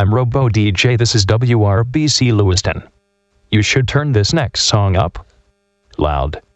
I'm Robo DJ. This is WRBC Lewiston. You should turn this next song up loud.